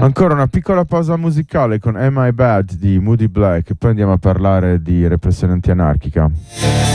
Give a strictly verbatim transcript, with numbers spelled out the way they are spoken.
Ancora una piccola pausa musicale con Am I Bad di Moody Black e poi andiamo a parlare di repressione antianarchica.